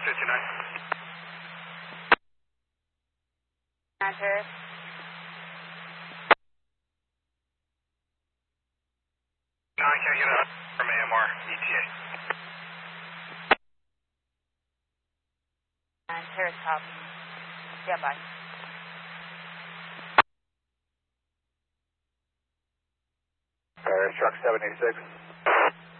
Terrace. No, I can't get it from AMR, ETA. Terrace copy. Stand by. Truck 76.